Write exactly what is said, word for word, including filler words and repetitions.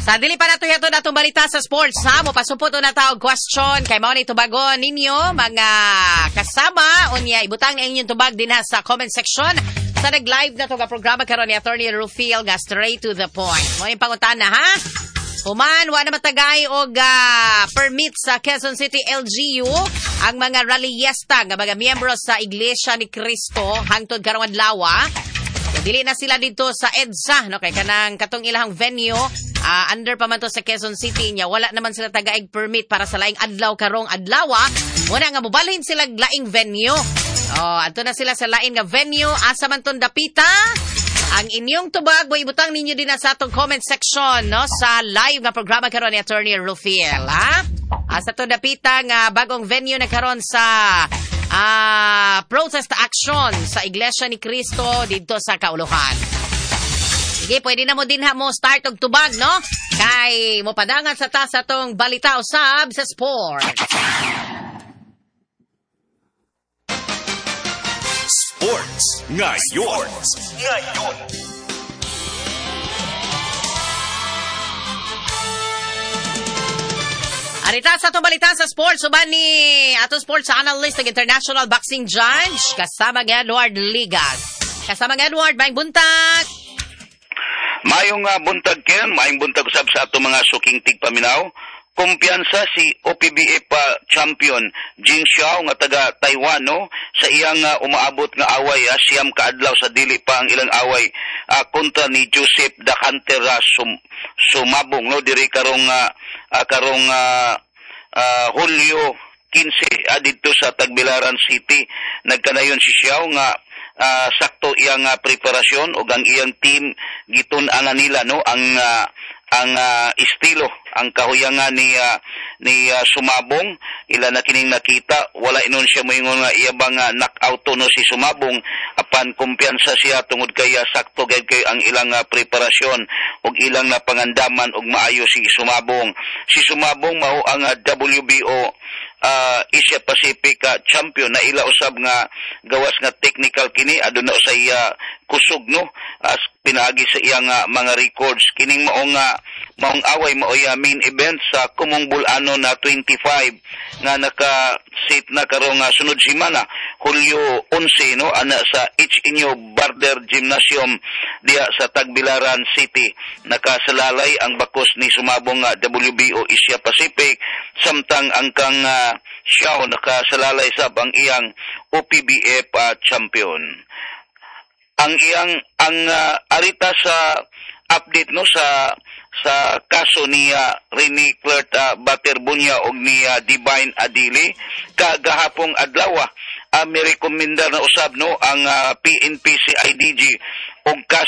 Sa dili pa nato yato natong balita sa sports ha, mo pasupot na tawag question kay mao ni tubagon ninyo mga kasama unya ibutang ang inyong tubag din ha sa comment section sa nag-live na to nga programa karon ni Attorney Rufil nga straight to the point. Mo yung pangutana ha. Human wa na matagay og uh, permit sa Quezon City L G U ang mga rallyesta nga mga miyembro sa Iglesia ni Cristo hangtod karong adlaw. Dili na sila dito sa EDSA no kay kanang katong ilahang venue uh, under pa man to sa Quezon City nya wala naman sila tagaig permit para sa laing adlaw karong adlaw. Muna nga mobalhin sila laing venue. Oh, adto na sila sa lain nga venue asa man ton dapita. Ang inyong tubag mo ibutang ninyo din na sa atong comment section no sa live nga programa karon ni Attorney Rufil ha. Asa to dapita nga bagong venue na karon sa Ah, uh, protest action sa Iglesia ni Cristo dito sa Kauluhan. Sige, pwede na mo din ha mo start og tubag, no? Kay mo padangan sa ta sa tong balita usab sa sport. Sports ngayon. Ngayon. Arita sa itong balita sa sports, suban ni ato sports analyst ng International Boxing Judge, kasama ng Edward Ligas. Kasama ng Edward, maayong buntag. Mayong uh, buntag ken, maayong buntag usab sa ato mga suking tigpaminaw. Kumpiyansa si O P B F uh, champion Jing Xiao nga taga Taiwan no sa iyang uh, umaabot nga away uh, siyam kaadlaw sa dili pa ang ilang away uh, kontra ni Joseph Da Cantera sum, sumabong no diri karong uh, uh, karong uh, uh, Hulyo kinse uh, dito sa Tagbilaran City. Nagkanayon si Xiao nga uh, sakto iyang uh, preparasyon ug ang iyang team gitun-anan nila no ang uh, ang uh, estilo ang kahuyangan ni uh, ni uh, Sumabong ila na kining nakita wala inon siya moingon nga iyabang uh, knockout no si Sumabong apan kumpiyansa siya tungod kay uh, sakto gayud kay ang ilang uh, preparasyon ug ilang na pangandaman ug maayo si Sumabong. Si Sumabong mao ang uh, W B O uh, Asia Pacific uh, champion na ila usab nga gawas nga technical kini aduna sa iya kusog no as pinaagi sa iyang uh, mga records kining mao nga maong away mao ya main event sa Kumong Bulano na twenty-five nga naka-sit na karong uh, sunod semana Hulyo eleven no ana sa H Inyo Barder Gymnasium diya sa Tagbilaran City. Nakasalalay ang bakos ni Sumabong uh, W B O Asia Pacific samtang ang kang uh, Xiao nakasalalay sab ang iyang O P B F uh, champion. Ang iyang ang uh, arita sa update no sa sa kaso ni uh, Rene Clerk uh, Baterbunya og ni uh, Divine Adili kagahapong adlaw uh, may rekomendar na usab no ang uh, P N P C I D G og kaso